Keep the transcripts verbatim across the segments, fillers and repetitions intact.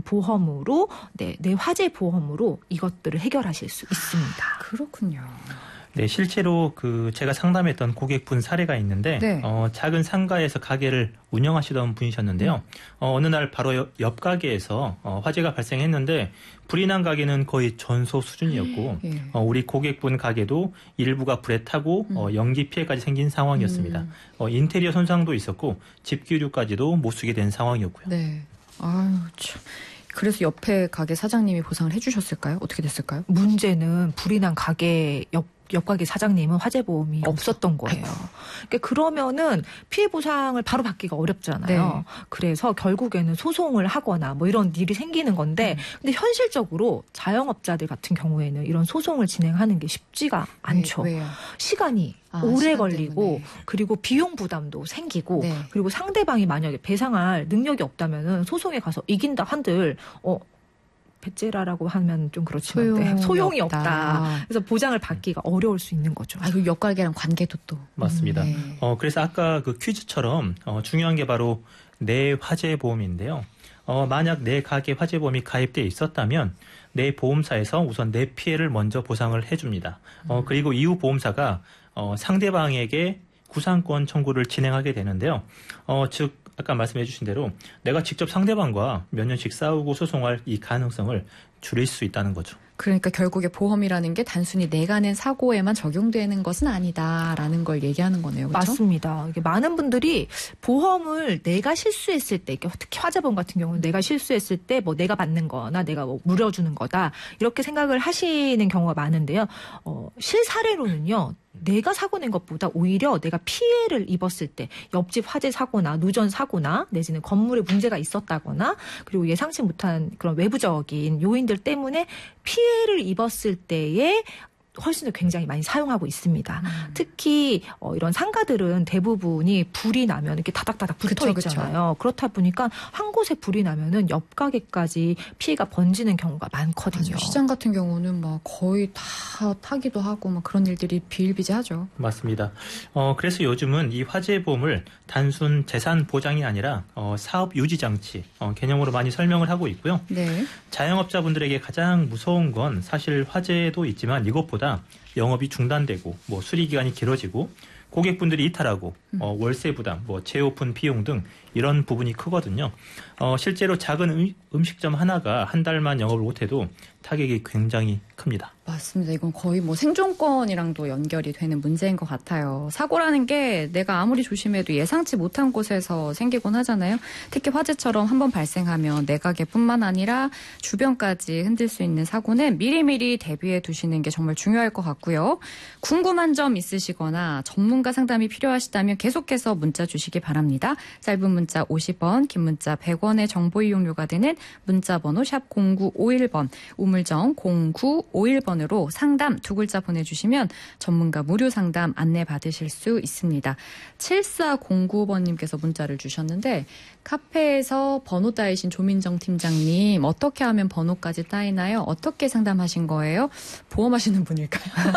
보험으로 네, 내 화재 보험으로 이것들을 해결하실 수 있습니다. 아, 그렇군요. 네, 실제로 그 제가 상담했던 고객분 사례가 있는데 네. 어, 작은 상가에서 가게를 운영하시던 분이셨는데요. 음. 어, 어느 날 바로 옆, 옆 가게에서 어, 화재가 발생했는데 불이 난 가게는 거의 전소 수준이었고 예. 어, 우리 고객분 가게도 일부가 불에 타고 음. 어, 연기 피해까지 생긴 상황이었습니다. 음. 어, 인테리어 손상도 있었고 집기류까지도 못 쓰게 된 상황이었고요. 네. 아유, 참. 그래서 옆에 가게 사장님이 보상을 해주셨을까요? 어떻게 됐을까요? 문제는 불이 난 가게 옆 옆가게 사장님은 화재보험이 없어. 없었던 거예요. 그러니까 그러면은 피해 보상을 바로 받기가 어렵잖아요. 네. 그래서 결국에는 소송을 하거나 뭐 이런 일이 생기는 건데, 음. 근데 현실적으로 자영업자들 같은 경우에는 이런 소송을 진행하는 게 쉽지가 않죠. 네, 왜요? 시간이 아, 오래 시간 걸리고 때문에. 그리고 비용 부담도 생기고 네. 그리고 상대방이 만약에 배상할 능력이 없다면은 소송에 가서 이긴다 한들 어. 배째라라고 하면 좀 그렇지만 소용이, 네. 소용이 없다. 없다. 그래서 보장을 받기가 어려울 수 있는 거죠. 아, 그 옆가게랑 관계도 또. 맞습니다. 네. 어, 그래서 아까 그 퀴즈처럼 어, 중요한 게 바로 내 화재보험인데요. 어, 만약 내 가게 화재보험이 가입되어 있었다면 내 보험사에서 우선 내 피해를 먼저 보상을 해줍니다. 어, 그리고 이후 보험사가 어, 상대방에게 구상권 청구를 진행하게 되는데요. 어, 즉 아까 말씀해 주신 대로 내가 직접 상대방과 몇 년씩 싸우고 소송할 이 가능성을 줄일 수 있다는 거죠. 그러니까 결국에 보험이라는 게 단순히 내가 낸 사고에만 적용되는 것은 아니다라는 걸 얘기하는 거네요. 그렇죠? 맞습니다. 이게 많은 분들이 보험을 내가 실수했을 때, 특히 화재보험 같은 경우는 내가 실수했을 때 뭐 내가 받는 거나 내가 뭐 물어주는 거다 이렇게 생각을 하시는 경우가 많은데요. 어, 실사례로는요. 내가 사고 낸 것보다 오히려 내가 피해를 입었을 때 옆집 화재 사고나 누전 사고나 내지는 건물에 문제가 있었다거나 그리고 예상치 못한 그런 외부적인 요인들 때문에 피해를 입었을 때에 훨씬 더 굉장히 많이 사용하고 있습니다. 음. 특히 어, 이런 상가들은 대부분이 불이 나면 이렇게 다닥다닥 붙어 그쵸, 있잖아요. 그쵸. 그렇다 보니까 한 곳에 불이 나면은 옆 가게까지 피해가 번지는 경우가 많거든요. 맞아요. 시장 같은 경우는 막 거의 다 타기도 하고 막 그런 일들이 비일비재하죠. 맞습니다. 어, 그래서 요즘은 이 화재보험을 단순 재산 보장이 아니라 어, 사업 유지 장치 어, 개념으로 많이 설명을 하고 있고요. 네. 자영업자분들에게 가장 무서운 건 사실 화재도 있지만 이것보다 영업이 중단되고 뭐 수리 기간이 길어지고 고객분들이 이탈하고 음. 어, 월세 부담, 뭐 재오픈 비용 등 이런 부분이 크거든요. 어, 실제로 작은 음, 음식점 하나가 한 달만 영업을 못해도 타격이 굉장히 큽니다. 맞습니다. 이건 거의 뭐 생존권이랑도 연결이 되는 문제인 것 같아요. 사고라는 게 내가 아무리 조심해도 예상치 못한 곳에서 생기곤 하잖아요. 특히 화재처럼 한번 발생하면 내 가게뿐만 아니라 주변까지 흔들 수 있는 사고는 미리미리 대비해 두시는 게 정말 중요할 것 같고요. 궁금한 점 있으시거나 전문가 상담이 필요하시다면 계속해서 문자 주시기 바랍니다. 짧은 문자 오십 원, 긴 문자 백 원의 정보 이용료가 되는 문자 번호 샵 공구오일 번, 우물정 공구오일 번으로 상담 두 글자 보내주시면 전문가 무료 상담 안내 받으실 수 있습니다. 칠사공구 번님께서 문자를 주셨는데 카페에서 번호 따이신 조민정 팀장님 어떻게 하면 번호까지 따이나요? 어떻게 상담하신 거예요? 보험하시는 분일까요?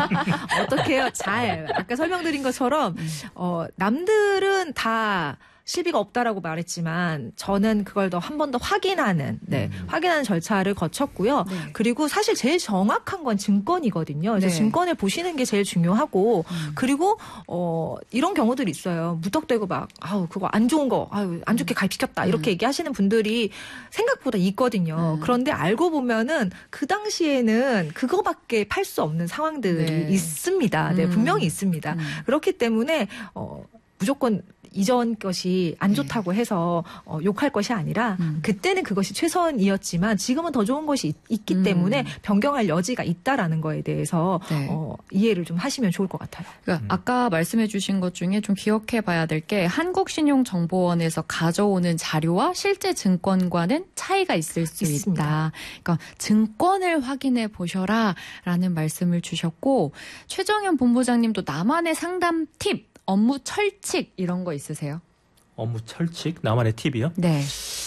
어떻게요? 잘 아까 설명드린 것처럼 어, 남들은 다 실비가 없다라고 말했지만 저는 그걸 더 한 번 더 확인하는 네, 음. 확인하는 절차를 거쳤고요. 네. 그리고 사실 제일 정확한 건 증권이거든요. 그래서 네. 증권을 보시는 게 제일 중요하고 음. 그리고 어, 이런 경우들이 있어요. 무턱대고 막 아우 그거 안 좋은 거 아우 안 좋게 가입시켰다 이렇게 음. 얘기하시는 분들이 생각보다 있거든요. 음. 그런데 알고 보면은 그 당시에는 그거밖에 팔 수 없는 상황들이 네. 있습니다. 네, 분명히 있습니다. 음. 그렇기 때문에 어, 무조건 이전 것이 안 좋다고 네. 해서 어, 욕할 것이 아니라 음. 그때는 그것이 최선이었지만 지금은 더 좋은 것이 있, 있기 음. 때문에 변경할 여지가 있다라는 거에 대해서 네. 어, 이해를 좀 하시면 좋을 것 같아요. 그러니까 음. 아까 말씀해 주신 것 중에 좀 기억해 봐야 될 게 한국신용정보원에서 가져오는 자료와 실제 증권과는 차이가 있을 수 있습니다. 있다. 그러니까 증권을 확인해 보셔라라는 말씀을 주셨고 최정현 본부장님도 나만의 상담 팁 업무 철칙 이런 거 있으세요? 업무 철칙? 나만의 팁이요? 네.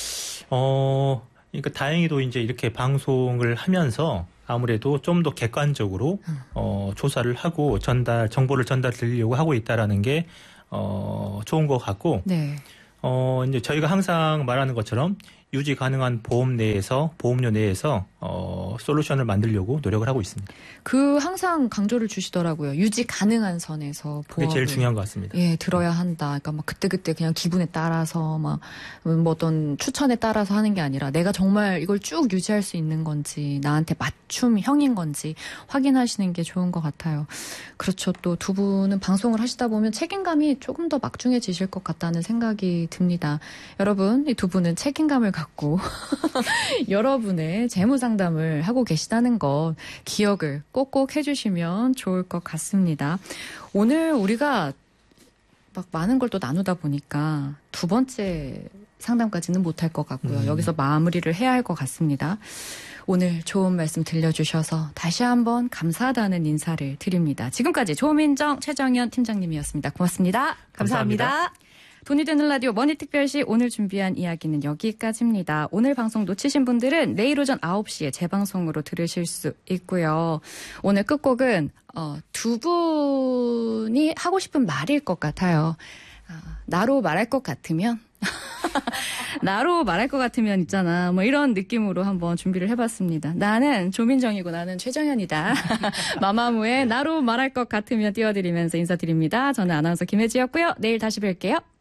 어, 그러니까 다행히도 이제 이렇게 방송을 하면서 아무래도 좀 더 객관적으로 음. 어, 조사를 하고 전달 정보를 전달드리려고 하고 있다라는 게 어, 좋은 것 같고, 네. 어, 이제 저희가 항상 말하는 것처럼 유지 가능한 보험 내에서 보험료 내에서 어, 솔루션을 만들려고 노력을 하고 있습니다. 그 항상 강조를 주시더라고요. 유지 가능한 선에서 그게 보험을 제일 중요한 것 같습니다. 예, 들어야 한다. 그러니까 막 그때그때 그냥 기분에 따라서 막 뭐 어떤 추천에 따라서 하는 게 아니라 내가 정말 이걸 쭉 유지할 수 있는 건지 나한테 맞춤형인 건지 확인하시는 게 좋은 것 같아요. 그렇죠. 또 두 분은 방송을 하시다 보면 책임감이 조금 더 막중해지실 것 같다는 생각이 듭니다. 여러분, 이 두 분은 책임감을 갖고 여러분의 재무 상담을 하고 계시다는 것 기억을 꼭꼭 해주시면 좋을 것 같습니다. 오늘 우리가 막 많은 걸 또 나누다 보니까 두 번째 상담까지는 못할 것 같고요. 음. 여기서 마무리를 해야 할 것 같습니다. 오늘 좋은 말씀 들려주셔서 다시 한번 감사하다는 인사를 드립니다. 지금까지 조민정, 최정연 팀장님이었습니다. 고맙습니다. 감사합니다. 감사합니다. 돈이 되는 라디오 머니특별시 오늘 준비한 이야기는 여기까지입니다. 오늘 방송 놓치신 분들은 내일 오전 아홉 시에 재방송으로 들으실 수 있고요. 오늘 끝곡은 어, 두 분이 하고 싶은 말일 것 같아요. 어, 나로 말할 것 같으면 나로 말할 것 같으면 있잖아. 뭐 이런 느낌으로 한번 준비를 해봤습니다. 나는 조민정이고 나는 최정현이다. 마마무의 나로 말할 것 같으면 띄워드리면서 인사드립니다. 저는 아나운서 김혜지였고요. 내일 다시 뵐게요.